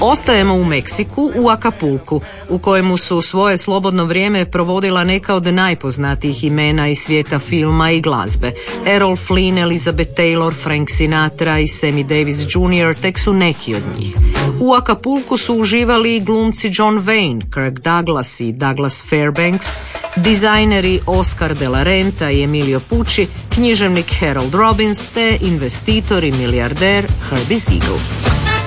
Ostajemo u Meksiku, u Acapulcu, u kojemu su svoje slobodno vrijeme provodila neka od najpoznatijih imena iz svijeta filma i glazbe. Errol Flynn, Elizabeth Taylor, Frank Sinatra i Sammy Davis Jr. tek su neki od njih. U Acapulcu su uživali i glumci John Wayne, Kirk Douglas i Douglas Fairbanks, dizajneri Oscar de la Renta i Emilio Pucci, književnik Harold Robbins te investitor i milijarder Herbie Siegel.